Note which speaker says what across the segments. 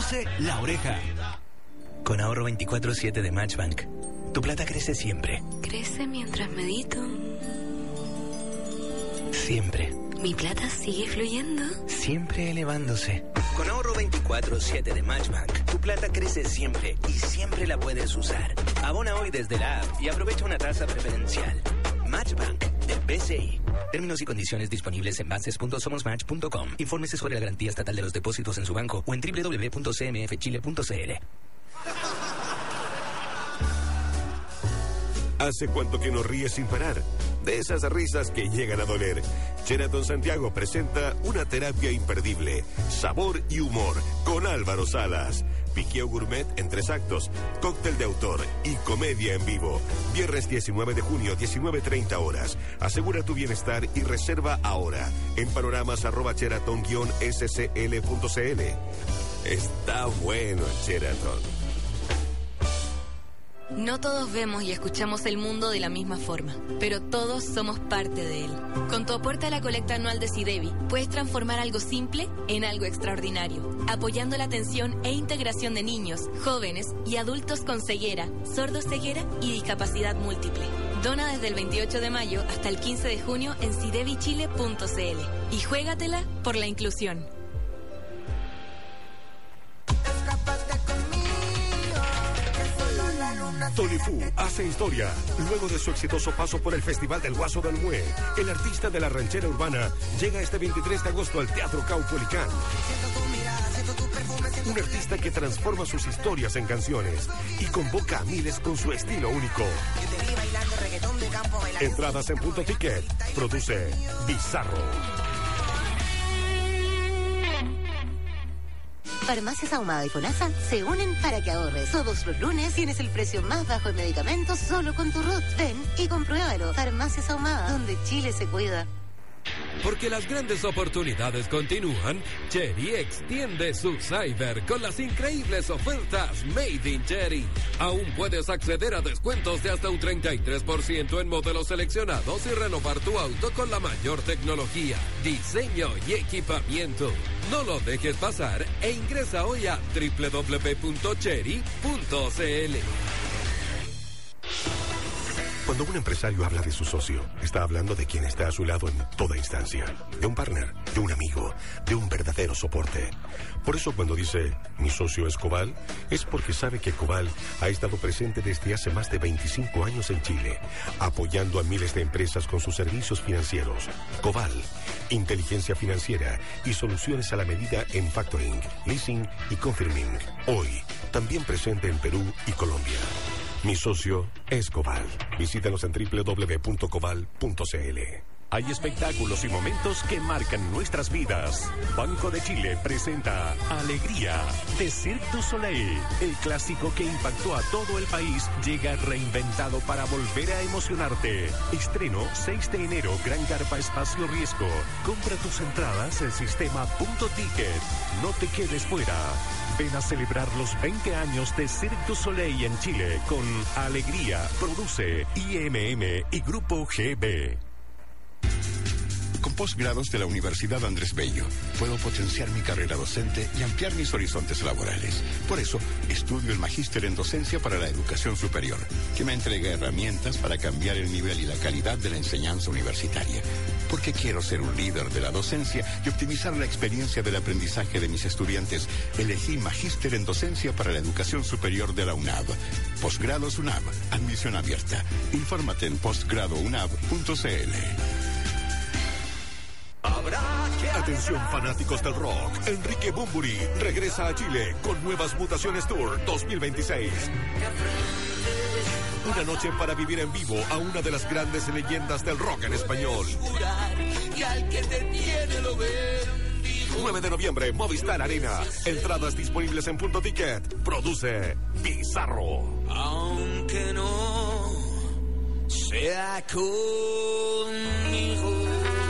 Speaker 1: Produce La Oreja. Con ahorro 24/7 de Matchbank, tu plata crece siempre.
Speaker 2: Crece mientras medito.
Speaker 1: Siempre.
Speaker 2: Mi plata sigue fluyendo.
Speaker 1: Siempre elevándose. Con ahorro 24/7 de Matchbank, tu plata crece siempre y siempre la puedes usar. Abona hoy desde la app y aprovecha una tasa preferencial. Matchbank de BCI. Términos y condiciones disponibles en bases.somosmatch.com. Infórmese sobre la garantía estatal de los depósitos en su banco o en www.cmfchile.cl.
Speaker 3: ¿Hace cuánto que no ríes sin parar? De esas risas que llegan a doler. Sheraton Santiago presenta una terapia imperdible. Sabor y humor con Álvaro Salas. Piqueo gourmet en 3 actos, cóctel de autor y comedia en vivo. Viernes 19 de junio, 19:30 horas. Asegura tu bienestar y reserva ahora en panoramas@sheraton-scl.cl. Está bueno el Sheraton.
Speaker 2: No todos vemos y escuchamos el mundo de la misma forma, pero todos somos parte de él. Con tu aporte a la colecta anual de SIDEBI, puedes transformar algo simple en algo extraordinario, apoyando la atención e integración de niños, jóvenes y adultos con ceguera, sordoceguera y discapacidad múltiple. Dona desde el 28 de mayo hasta el 15 de junio en sidebichile.cl y juégatela por la inclusión.
Speaker 3: Tony Fu hace historia. Luego de su exitoso paso por el Festival del Guaso del Mue, el artista de la ranchera urbana llega este 23 de agosto al Teatro Caupolicán. Un artista que transforma sus historias en canciones y convoca a miles con su estilo único. Entradas en Punto Ticket. Produce Bizarro.
Speaker 4: Farmacias Ahumada y FONASA se unen para que ahorres. Todos los lunes tienes el precio más bajo en medicamentos solo con tu RUT. Ven y compruébalo. Farmacias Ahumada, donde Chile se cuida.
Speaker 5: Porque las grandes oportunidades continúan, Chery extiende su Cyber con las increíbles ofertas Made in Chery. Aún puedes acceder a descuentos de hasta un 33% en modelos seleccionados y renovar tu auto con la mayor tecnología, diseño y equipamiento. No lo dejes pasar e ingresa hoy a www.chery.cl.
Speaker 3: Cuando un empresario habla de su socio, está hablando de quien está a su lado en toda instancia. De un partner, de un amigo, de un verdadero soporte. Por eso cuando dice, mi socio es Cobal, es porque sabe que Cobal ha estado presente desde hace más de 25 años en Chile, apoyando a miles de empresas con sus servicios financieros. Cobal, inteligencia financiera y soluciones a la medida en factoring, leasing y confirming. Hoy, también presente en Perú y Colombia. Mi socio es Cobal. Visítanos en www.cobal.cl.
Speaker 6: Hay espectáculos y momentos que marcan nuestras vidas. Banco de Chile presenta Alegría de Cirque du Soleil. El clásico que impactó a todo el país llega reinventado para volver a emocionarte. Estreno 6 de enero, Gran Carpa Espacio Riesgo. Compra tus entradas en sistema Punto Ticket. No te quedes fuera. Ven a celebrar los 20 años de Cirque du Soleil en Chile con Alegría. Produce IMM y Grupo GB.
Speaker 7: Con posgrados de la Universidad Andrés Bello, puedo potenciar mi carrera docente y ampliar mis horizontes laborales. Por eso, estudio el Magíster en Docencia para la Educación Superior, que me entrega herramientas para cambiar el nivel y la calidad de la enseñanza universitaria. Porque quiero ser un líder de la docencia y optimizar la experiencia del aprendizaje de mis estudiantes, elegí Magíster en Docencia para la Educación Superior de la UNAV. Posgrados UNAV, admisión abierta. Infórmate en postgradounab.cl.
Speaker 3: Atención fanáticos del rock, Enrique Bunbury regresa a Chile con Nuevas Mutaciones Tour 2026. Una noche para vivir en vivo a una de las grandes leyendas del rock en español. 9 de noviembre, Movistar Arena. Entradas disponibles en Punto Ticket. Produce Bizarro.
Speaker 8: Aunque no sea conmigo.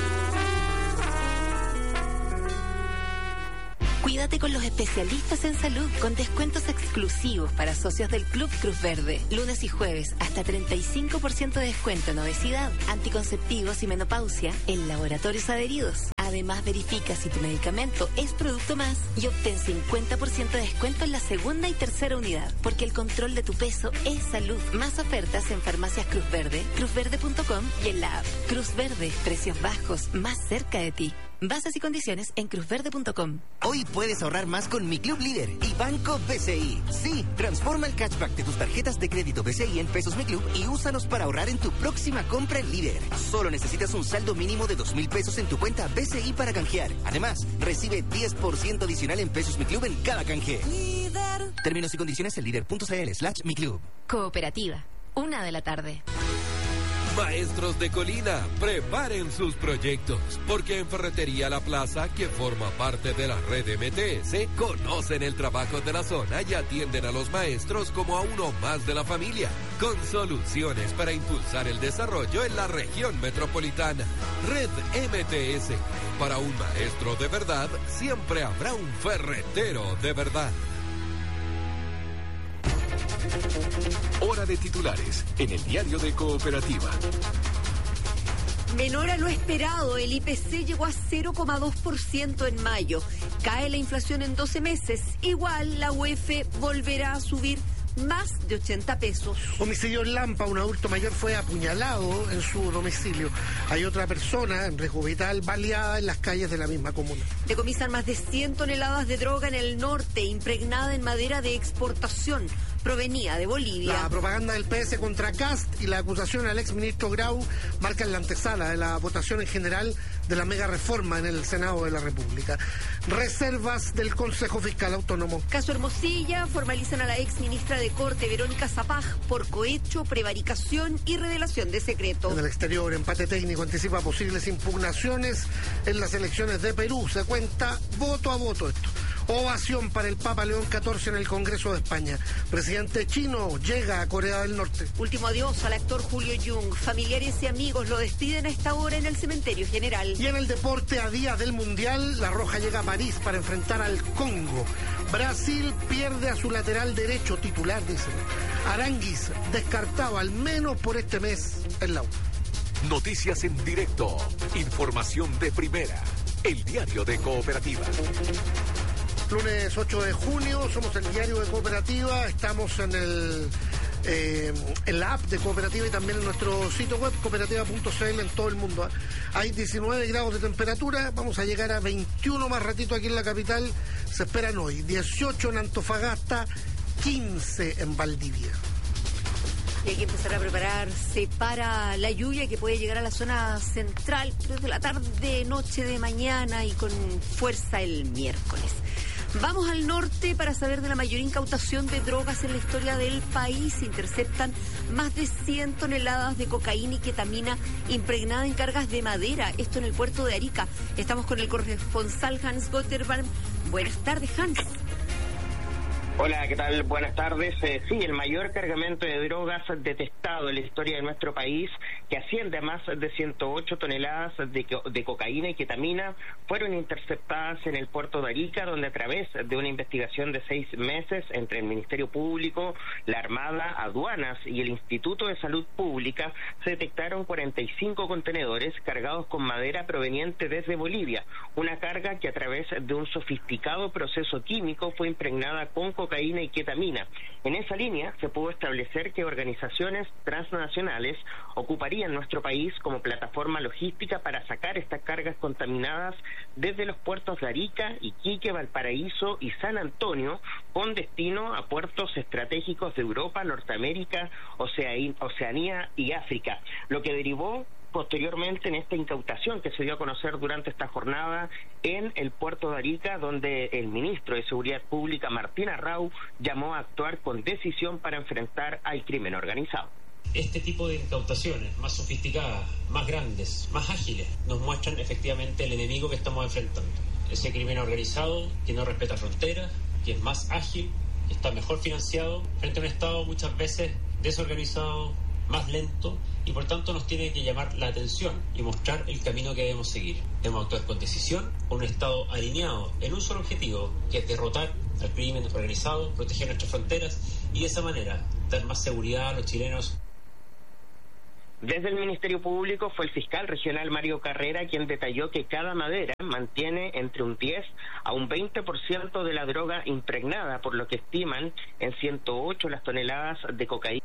Speaker 4: Cuídate con los especialistas en salud, con descuentos exclusivos para socios del Club Cruz Verde. Lunes y jueves, hasta 35% de descuento en obesidad, anticonceptivos y menopausia en laboratorios adheridos.
Speaker 9: Además, verifica si tu medicamento es Producto Más y obtén 50% de descuento en la segunda y tercera unidad, porque el control de tu peso es salud. Más ofertas en Farmacias Cruz Verde, cruzverde.com y en la app. Cruz Verde, precios bajos, más cerca de ti. Bases y condiciones en cruzverde.com.
Speaker 1: Hoy puedes ahorrar más con Mi Club Líder y Banco BCI. Sí, transforma el cashback de tus tarjetas de crédito BCI en pesos Mi Club y úsalos para ahorrar en tu próxima compra en Líder. Solo necesitas un saldo mínimo de 2.000 pesos en tu cuenta BCI para canjear. Además, recibe 10% adicional en pesos Mi Club en cada canje. Líder. Términos y condiciones en líder.cl/Mi Club.
Speaker 2: Cooperativa, 1:00 p.m.
Speaker 5: Maestros de Colina, preparen sus proyectos, porque en Ferretería La Plaza, que forma parte de la red MTS, conocen el trabajo de la zona y atienden a los maestros como a uno más de la familia, con soluciones para impulsar el desarrollo en la región metropolitana. Red MTS, para un maestro de verdad, siempre habrá un ferretero de verdad.
Speaker 6: Hora de titulares en el diario de Cooperativa.
Speaker 10: Menor a lo esperado, el IPC llegó a 0,2% en mayo. Cae la inflación en 12 meses. Igual la UEF volverá a subir más de 80 pesos.
Speaker 11: Homicidio en Lampa, un adulto mayor fue apuñalado en su domicilio. Hay otra persona en riesgo vital baleada en las calles de la misma comuna.
Speaker 10: Decomisan más de 100 toneladas de droga en el norte, impregnada en madera de exportación. Provenía de Bolivia.
Speaker 11: La propaganda del PS contra Kast y la acusación al exministro Grau marcan la antesala de la votación en general de la mega reforma en el Senado de la República. Reservas del Consejo Fiscal Autónomo.
Speaker 10: Caso Hermosilla, formalizan a la exministra de Corte, Verónica Zapag, por cohecho, prevaricación y revelación de secreto.
Speaker 11: En el exterior, empate técnico anticipa posibles impugnaciones en las elecciones de Perú. Se cuenta voto a voto esto. Ovación para el Papa León XIV en el Congreso de España. Presidente chino llega a Corea del Norte.
Speaker 10: Último adiós al actor Julio Jung. Familiares y amigos lo despiden a esta hora en el cementerio general.
Speaker 11: Y en el deporte, a día del Mundial, La Roja llega a París para enfrentar al Congo. Brasil pierde a su lateral derecho titular, dicen. Aranguis descartado al menos por este mes en la U.
Speaker 6: Noticias en directo. Información de primera. El diario de Cooperativa.
Speaker 11: Lunes 8 de junio, somos el diario de Cooperativa, estamos en la app de Cooperativa y también en nuestro sitio web cooperativa.cl en todo el mundo. Hay 19 grados de temperatura, vamos a llegar a 21 más ratito aquí en la capital, se esperan hoy, 18 en Antofagasta, 15 en Valdivia.
Speaker 10: Y hay que empezar a prepararse para la lluvia que puede llegar a la zona central desde la tarde, noche de mañana y con fuerza el miércoles. Vamos al norte para saber de la mayor incautación de drogas en la historia del país. Interceptan más de 100 toneladas de cocaína y ketamina impregnada en cargas de madera. Esto en el puerto de Arica. Estamos con el corresponsal Hans Gotterbaum. Buenas tardes, Hans.
Speaker 12: Hola, ¿qué tal? Buenas tardes. Sí, el mayor cargamento de drogas detectado en la historia de nuestro país, que asciende a más de 108 toneladas de cocaína y ketamina, fueron interceptadas en el puerto de Arica, donde a través de una investigación de 6 meses entre el Ministerio Público, la Armada, Aduanas y el Instituto de Salud Pública, se detectaron 45 contenedores cargados con madera proveniente desde Bolivia, una carga que a través de un sofisticado proceso químico fue impregnada con cocaína y ketamina. En esa línea se pudo establecer que organizaciones transnacionales ocuparían nuestro país como plataforma logística para sacar estas cargas contaminadas desde los puertos de Arica, Iquique, Valparaíso y San Antonio, con destino a puertos estratégicos de Europa, Norteamérica, Oceanía y África, lo que derivó posteriormente en esta incautación que se dio a conocer durante esta jornada en el puerto de Arica, donde el ministro de Seguridad Pública, Martín Arrau, llamó a actuar con decisión para enfrentar al crimen organizado.
Speaker 13: Este tipo de incautaciones más sofisticadas, más grandes, más ágiles, nos muestran efectivamente el enemigo que estamos enfrentando. Ese crimen organizado que no respeta fronteras, que es más ágil, que está mejor financiado, frente a un Estado muchas veces desorganizado, más lento, y por tanto nos tiene que llamar la atención y mostrar el camino que debemos seguir. Debemos actuar con decisión, con un Estado alineado en un solo objetivo, que es derrotar al crimen organizado, proteger nuestras fronteras y de esa manera dar más seguridad a los chilenos.
Speaker 12: Desde el Ministerio Público fue el fiscal regional Mario Carrera quien detalló que cada madera mantiene entre un 10 a un 20% de la droga impregnada, por lo que estiman en 108 las toneladas de cocaína,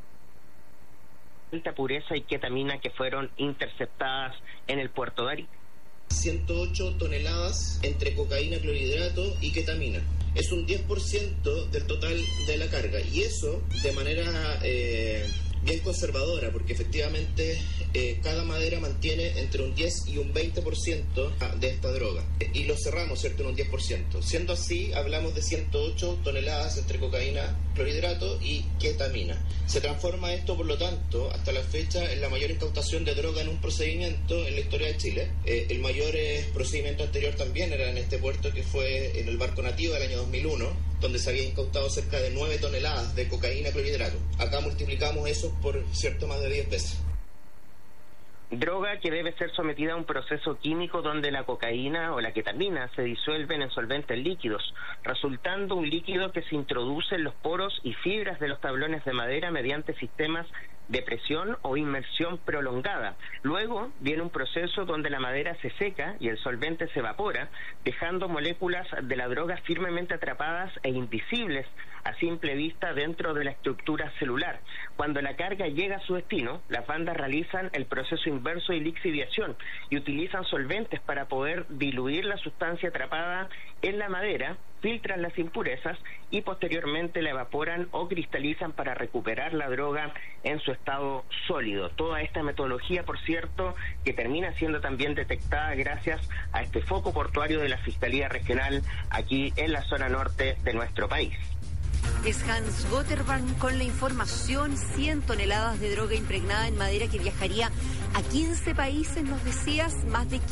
Speaker 12: alta pureza y ketamina que fueron interceptadas en el puerto de Arica.
Speaker 14: 108 toneladas entre cocaína, clorhidrato y ketamina. Es un 10% del total de la carga, y eso de manera bien conservadora, porque efectivamente cada madera mantiene entre un 10 y un 20% de esta droga, y lo cerramos, ¿cierto?, en un 10%. Siendo así, hablamos de 108 toneladas entre cocaína, clorhidrato y ketamina. Se transforma esto, por lo tanto, hasta la fecha, en la mayor incautación de droga en un procedimiento en la historia de Chile. El mayor procedimiento anterior también era en este puerto, que fue en el barco Nativa del año 2001, donde se había incautado cerca de 9 toneladas de cocaína, clorhidrato. Acá multiplicamos eso por cierto más de 10 veces.
Speaker 12: Droga que debe ser sometida a un proceso químico donde la cocaína o la ketamina se disuelven en solventes líquidos, resultando un líquido que se introduce en los poros y fibras de los tablones de madera mediante sistemas de presión o inmersión prolongada. Luego viene un proceso donde la madera se seca y el solvente se evapora, dejando moléculas de la droga firmemente atrapadas e invisibles a simple vista dentro de la estructura celular. Cuando la carga llega a su destino, las bandas realizan el proceso inverso de lixiviación y utilizan solventes para poder diluir la sustancia atrapada en la madera, filtran las impurezas y posteriormente la evaporan o cristalizan para recuperar la droga en su estado sólido. Toda esta metodología, por cierto, que termina siendo también detectada gracias a este foco portuario de la Fiscalía Regional aquí en la zona norte de nuestro país.
Speaker 10: Es Hans Gotterbank con la información. 100 toneladas de droga impregnada en madera que viajaría a 15 países, nos decías, más de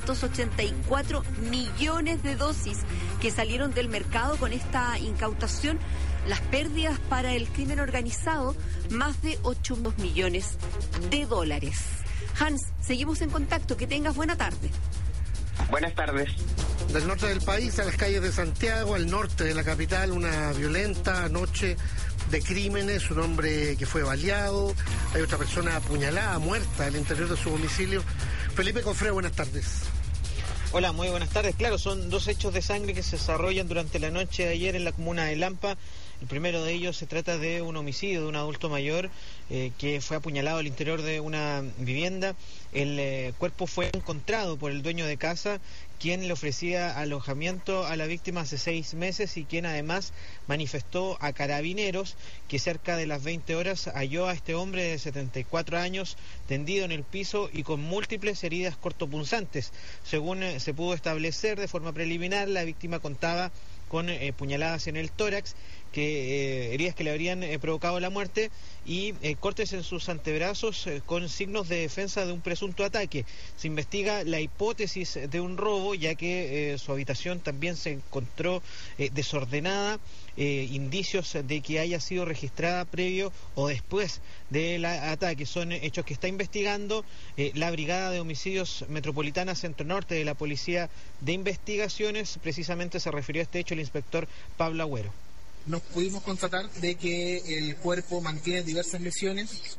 Speaker 10: 584 millones de dosis que salieron del mercado con esta incautación. Las pérdidas para el crimen organizado, más de 8 millones de dólares. Hans, seguimos en contacto. Que tengas buena tarde.
Speaker 12: Buenas tardes.
Speaker 11: Del norte del país a las calles de Santiago, al norte de la capital, una violenta noche de crímenes, un hombre que fue baleado, hay otra persona apuñalada, muerta al interior de su domicilio. Felipe Cofré, buenas tardes.
Speaker 15: Hola, muy buenas tardes. Claro, son dos hechos de sangre que se desarrollan durante la noche de ayer en la comuna de Lampa. El primero de ellos se trata de un homicidio de un adulto mayor que fue apuñalado al interior de una vivienda. El cuerpo fue encontrado por el dueño de casa, quien le ofrecía alojamiento a la víctima hace 6 meses y quien además manifestó a Carabineros que cerca de las 20 horas halló a este hombre de 74 años tendido en el piso y con múltiples heridas cortopunzantes. Según se pudo establecer de forma preliminar, la víctima contaba con puñaladas en el tórax, heridas que le habrían provocado la muerte, y cortes en sus antebrazos con signos de defensa de un presunto ataque. Se investiga la hipótesis de un robo, ya que su habitación también se encontró desordenada, indicios de que haya sido registrada previo o después del ataque. Son hechos que está investigando la Brigada de Homicidios Metropolitana Centro Norte de la Policía de Investigaciones. Precisamente se refirió a este hecho el inspector Pablo Agüero.
Speaker 16: Nos pudimos constatar de que el cuerpo mantiene diversas lesiones.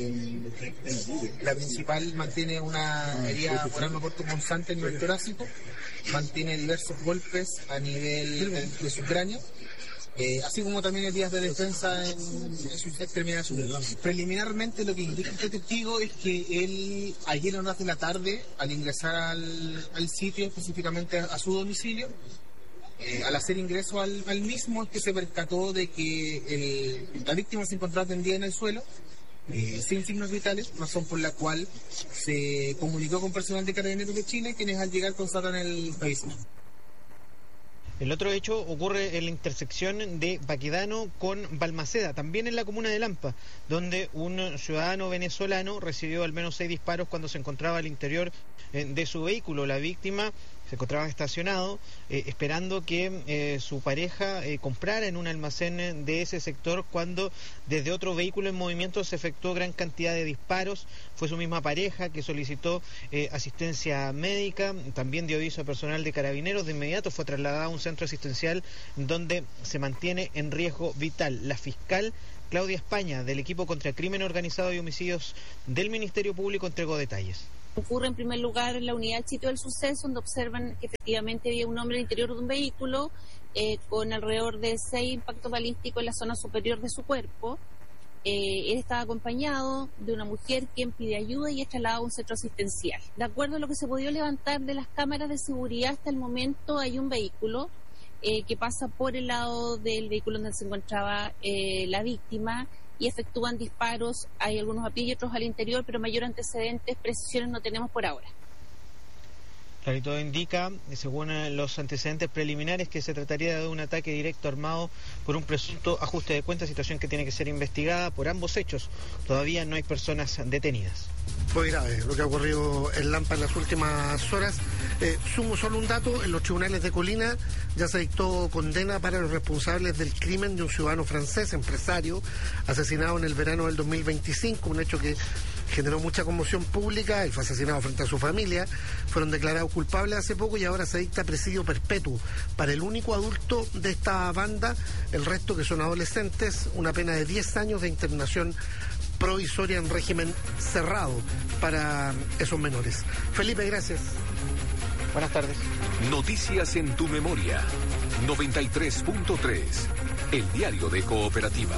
Speaker 16: La principal mantiene una herida por arma cortopunzante en el torácico, mantiene diversos golpes a nivel de su cráneo, así como también heridas de defensa en sus extremidades. Preliminarmente, lo que indica este testigo es que él, ayer en horas de la tarde, al ingresar al sitio, específicamente a su domicilio, al hacer ingreso al mismo, es que se percató de que la víctima se encontraba tendida en el suelo, sin signos vitales, razón por la cual se comunicó con personal de Carabineros de Chile, quienes al llegar constatan el fallecimiento.
Speaker 15: El otro hecho ocurre en la intersección de Baquedano con Balmaceda, también en la comuna de Lampa, donde un ciudadano venezolano recibió al menos 6 disparos cuando se encontraba al interior de su vehículo. La víctima se encontraba estacionado esperando que su pareja comprara en un almacén de ese sector cuando desde otro vehículo en movimiento se efectuó gran cantidad de disparos. Fue su misma pareja que solicitó asistencia médica, también dio aviso a personal de Carabineros. De inmediato fue trasladada a un centro asistencial donde se mantiene en riesgo vital. La fiscal Claudia España, del equipo contra crimen organizado y homicidios del Ministerio Público, entregó detalles.
Speaker 17: Ocurre en primer lugar en la unidad del sitio del suceso, donde observan que efectivamente había un hombre al interior de un vehículo con alrededor de 6 impactos balísticos en la zona superior de su cuerpo. Él estaba acompañado de una mujer quien pide ayuda y es trasladado a un centro asistencial. De acuerdo a lo que se podía levantar de las cámaras de seguridad hasta el momento, hay un vehículo que pasa por el lado del vehículo donde se encontraba la víctima y efectúan disparos. Hay algunos a pie y otros al interior, pero mayor antecedentes, precisiones no tenemos por ahora.
Speaker 15: Claro, y todo indica, según los antecedentes preliminares, que se trataría de un ataque directo armado por un presunto ajuste de cuentas, situación que tiene que ser investigada por ambos hechos. Todavía no hay personas detenidas.
Speaker 11: Muy grave lo que ha ocurrido en Lampa en las últimas horas. Sumo solo un dato: en los tribunales de Colina ya se dictó condena para los responsables del crimen de un ciudadano francés, empresario, asesinado en el verano del 2025, un hecho que generó mucha conmoción pública. Él fue asesinado frente a su familia, fueron declarados culpables hace poco y ahora se dicta presidio perpetuo para el único adulto de esta banda, el resto que son adolescentes, una pena de 10 años de internación provisoria en régimen cerrado para esos menores. Felipe, gracias.
Speaker 15: Buenas tardes.
Speaker 6: Noticias en tu memoria. 93.3. El diario de Cooperativa.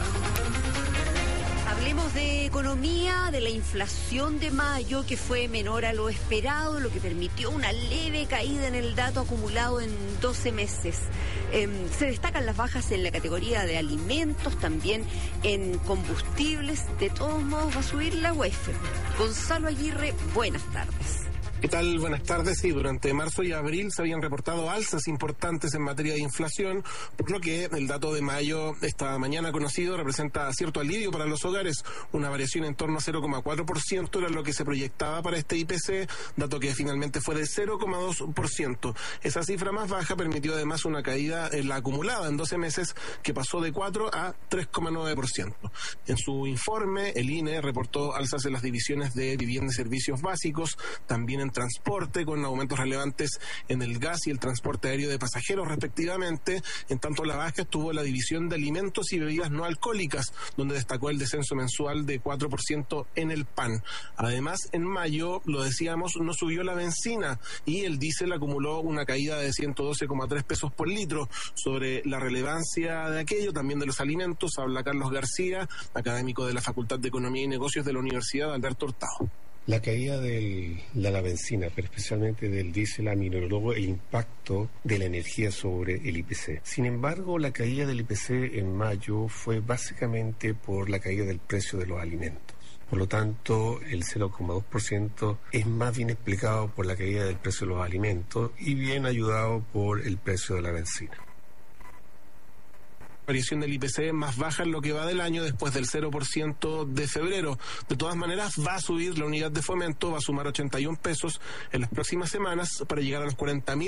Speaker 10: Hablemos de economía, de la inflación de mayo, que fue menor a lo esperado, lo que permitió una leve caída en el dato acumulado en 12 meses. Se destacan las bajas en la categoría de alimentos, también en combustibles. De todos modos va a subir la UEF. Gonzalo Aguirre, buenas tardes.
Speaker 18: ¿Qué tal? Buenas tardes. Sí, durante marzo y abril se habían reportado alzas importantes en materia de inflación, por lo que el dato de mayo, esta mañana conocido, representa cierto alivio para los hogares. Una variación en torno a 0,4% era lo que se proyectaba para este IPC, dato que finalmente fue de 0,2%. Esa cifra más baja permitió además una caída en la acumulada en 12 meses que pasó de 4 a 3,9%. En su informe, el INE reportó alzas en las divisiones de vivienda y servicios básicos, también en transporte, con aumentos relevantes en el gas y el transporte aéreo de pasajeros respectivamente. En tanto, la baja estuvo la división de alimentos y bebidas no alcohólicas, donde destacó el descenso mensual de 4% en el pan. Además, en mayo, lo decíamos, no subió la benzina y el diésel acumuló una caída de 112,3 pesos por litro. Sobre la relevancia de aquello, también de los alimentos, habla Carlos García, académico de la Facultad de Economía y Negocios de la Universidad Alberto Hurtado.
Speaker 19: La caída de la benzina, pero especialmente del diésel, aminoró el impacto de la energía sobre el IPC. Sin embargo, la caída del IPC en mayo fue básicamente por la caída del precio de los alimentos. Por lo tanto, el 0,2% es más bien explicado por la caída del precio de los alimentos y bien ayudado por el precio de la benzina.
Speaker 18: Variación del IPC más baja en lo que va del año después del 0% de febrero. De todas maneras, va a subir la unidad de fomento, va a sumar 81 pesos en las próximas semanas para llegar a los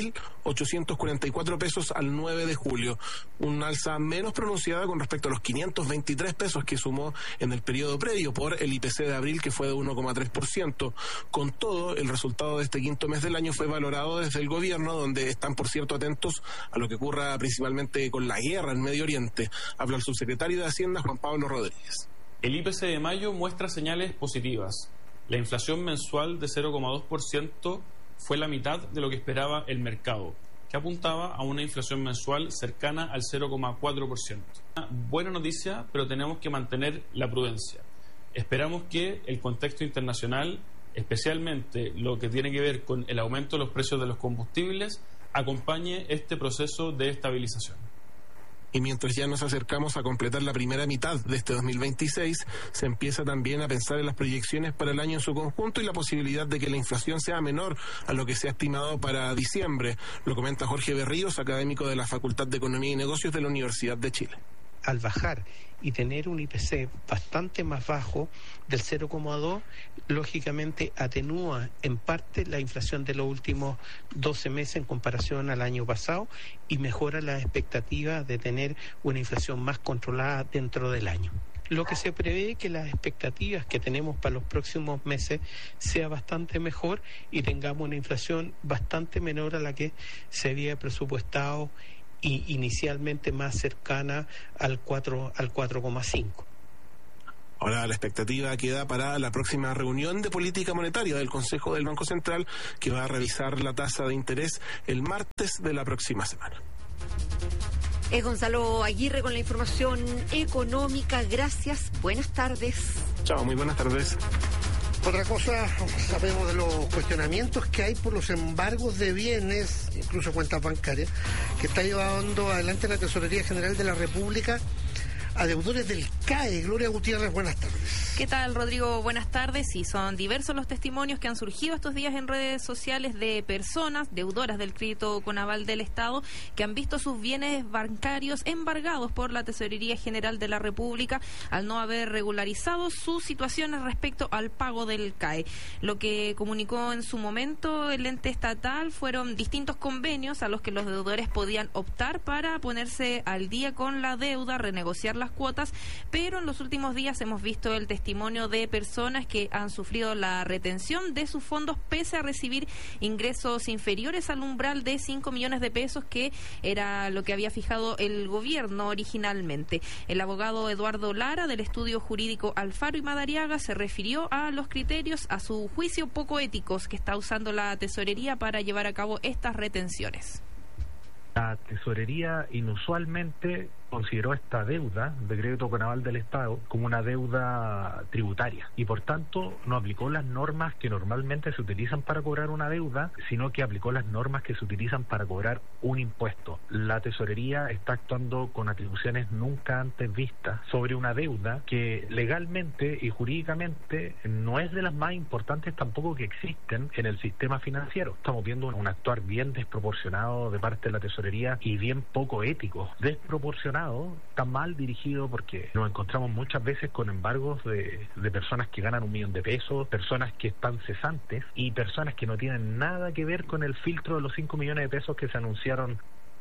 Speaker 18: 40.844 pesos al 9 de julio. Una alza menos pronunciada con respecto a los 523 pesos que sumó en el periodo previo por el IPC de abril, que fue de 1,3%. Con todo, el resultado de este quinto mes del año fue valorado desde el gobierno, donde están, por cierto, atentos a lo que ocurra principalmente con la guerra en Medio Oriente. Habla el subsecretario de Hacienda, Juan Pablo Rodríguez.
Speaker 20: El IPC de mayo muestra señales positivas. La inflación mensual de 0,2% fue la mitad de lo que esperaba el mercado, que apuntaba a una inflación mensual cercana al 0,4%. Una buena noticia, pero tenemos que mantener la prudencia. Esperamos que el contexto internacional, especialmente lo que tiene que ver con el aumento de los precios de los combustibles, acompañe este proceso de estabilización.
Speaker 18: Y mientras ya nos acercamos a completar la primera mitad de este 2026, se empieza también a pensar en las proyecciones para el año en su conjunto y la posibilidad de que la inflación sea menor a lo que se ha estimado para diciembre. Lo comenta Jorge Berríos, académico de la Facultad de Economía y Negocios de la Universidad de Chile.
Speaker 19: al bajar y tener un IPC bastante más bajo del 0,2, lógicamente atenúa en parte la inflación de los últimos 12 meses en comparación al año pasado y mejora la expectativa de tener una inflación más controlada dentro del año. Lo que se prevé que las expectativas que tenemos para los próximos meses sea bastante mejor y tengamos una inflación bastante menor a la que se había presupuestado y inicialmente más cercana al 4,5.
Speaker 18: Ahora la expectativa queda para la próxima reunión de política monetaria del Consejo del Banco Central, que va a revisar la tasa de interés el martes de la próxima semana.
Speaker 10: Es Gonzalo Aguirre con la información económica. Gracias. Buenas tardes.
Speaker 18: Chao, muy buenas tardes.
Speaker 11: Otra cosa, sabemos de los cuestionamientos que hay por los embargos de bienes, incluso cuentas bancarias, que está llevando adelante la Tesorería General de la República a deudores del CAE. Gloria Gutiérrez, buenas tardes.
Speaker 21: ¿Qué tal, Rodrigo? Buenas tardes. Sí, son diversos los testimonios que han surgido estos días en redes sociales de personas deudoras del crédito con aval del Estado que han visto sus bienes bancarios embargados por la Tesorería General de la República al no haber regularizado sus situaciones respecto al pago del CAE. Lo que comunicó en su momento el ente estatal fueron distintos convenios a los que los deudores podían optar para ponerse al día con la deuda, renegociar las cuotas, pero en los últimos días hemos visto el testimonio de personas que han sufrido la retención de sus fondos pese a recibir ingresos inferiores al umbral de 5 millones de pesos, que era lo que había fijado el gobierno originalmente. El abogado Eduardo Lara del estudio jurídico Alfaro y Madariaga se refirió a los criterios, a su juicio, poco éticos que está usando la tesorería para llevar a cabo estas retenciones.
Speaker 22: La tesorería inusualmente consideró esta deuda de crédito con aval del Estado como una deuda tributaria y por tanto no aplicó las normas que normalmente se utilizan para cobrar una deuda, sino que aplicó las normas que se utilizan para cobrar un impuesto. La tesorería está actuando con atribuciones nunca antes vistas sobre una deuda que legalmente y jurídicamente no es de las más importantes tampoco que existen en el sistema financiero. Estamos viendo un actuar bien desproporcionado de parte de la tesorería y bien poco ético, desproporcionado, tan mal dirigido, porque nos encontramos muchas veces con embargos de personas que ganan 1 millón de pesos, personas que están cesantes y personas que no tienen nada que ver con el filtro de los 5 millones de pesos que se anunciaron.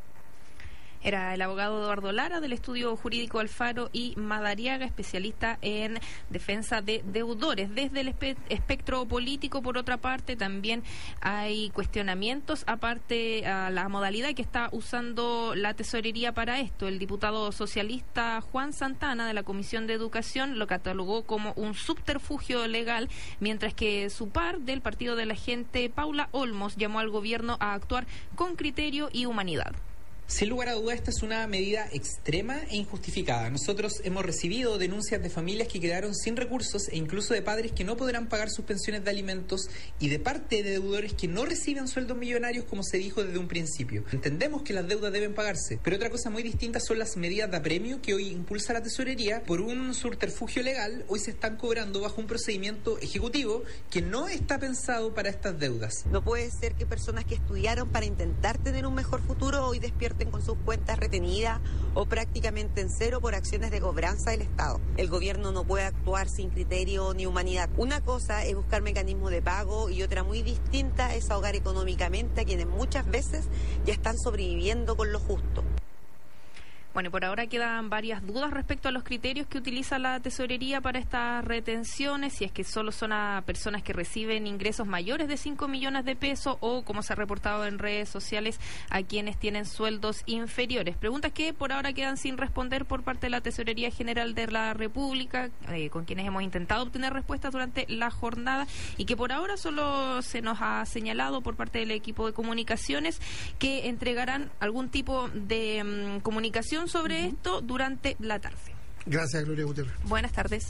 Speaker 21: Era el abogado Eduardo Lara del estudio jurídico Alfaro y Madariaga, especialista en defensa de deudores. Desde el espectro político, por otra parte, también hay cuestionamientos aparte a la modalidad que está usando la tesorería para esto. El diputado socialista Juan Santana de la Comisión de Educación lo catalogó como un subterfugio legal, mientras que su par del Partido de la Gente, Paula Olmos, llamó al gobierno a actuar con criterio y humanidad.
Speaker 23: Sin lugar a duda, esta es una medida extrema e injustificada. Nosotros hemos recibido denuncias de familias que quedaron sin recursos e incluso de padres que no podrán pagar sus pensiones de alimentos y de parte de deudores que no reciben sueldos millonarios, como se dijo desde un principio. Entendemos que las deudas deben pagarse, pero otra cosa muy distinta son las medidas de apremio que hoy impulsa la tesorería por un subterfugio legal. Hoy se están cobrando bajo un procedimiento ejecutivo que no está pensado para estas deudas.
Speaker 24: No puede ser que personas que estudiaron para intentar tener un mejor futuro hoy despierten con sus cuentas retenidas o prácticamente en cero por acciones de cobranza del Estado. El gobierno no puede actuar sin criterio ni humanidad. Una cosa es buscar mecanismos de pago y otra muy distinta es ahogar económicamente a quienes muchas veces ya están sobreviviendo con lo justo.
Speaker 21: Bueno, y por ahora quedan varias dudas respecto a los criterios que utiliza la tesorería para estas retenciones, si es que solo son a personas que reciben ingresos mayores de 5 millones de pesos o, como se ha reportado en redes sociales, a quienes tienen sueldos inferiores. Preguntas que por ahora quedan sin responder por parte de la Tesorería General de la República, con quienes hemos intentado obtener respuestas durante la jornada y que por ahora solo se nos ha señalado por parte del equipo de comunicaciones que entregarán algún tipo de comunicación sobre esto durante la tarde.
Speaker 11: Gracias, Gloria Gutiérrez.
Speaker 21: Buenas tardes.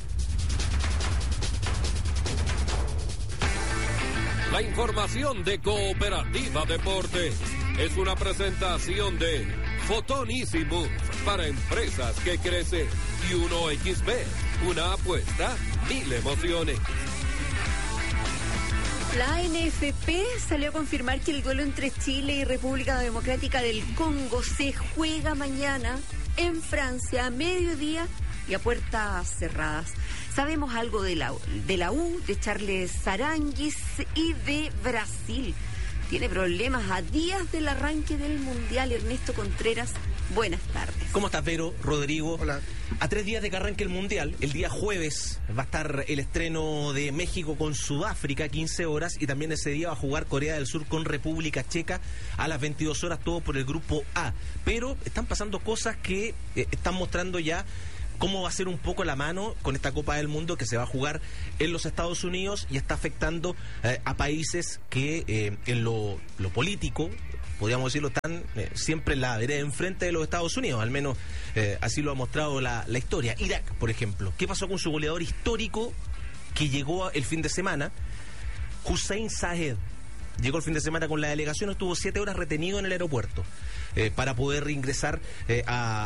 Speaker 5: La información de Cooperativa Deporte es una presentación de Fotonísimo para empresas que crecen y 1xB, una apuesta, 1000 emociones.
Speaker 10: La ANFP salió a confirmar que el duelo entre Chile y República Democrática del Congo se juega mañana en Francia, a mediodía y a puertas cerradas. Sabemos algo de la U, de Charles Aranguis y de Brasil. Tiene problemas a días del arranque del Mundial. Ernesto Contreras, buenas tardes.
Speaker 3: ¿Cómo estás, Vero? Rodrigo.
Speaker 11: Hola.
Speaker 3: A 3 días de que arranque el Mundial, el día jueves va a estar el estreno de México con Sudáfrica, 15 horas, y también ese día va a jugar Corea del Sur con República Checa a las 22 horas, todo por el grupo A. Pero están pasando cosas que están mostrando ya cómo va a ser un poco la mano con esta Copa del Mundo que se va a jugar en los Estados Unidos y está afectando a países que en lo político, podríamos decirlo, están siempre en la vereda enfrente de los Estados Unidos, al menos así lo ha mostrado la historia. Irak, por ejemplo, ¿qué pasó con su goleador histórico que llegó el fin de semana? Hussein Sahed llegó el fin de semana con la delegación, estuvo 7 horas retenido en el aeropuerto para poder ingresar a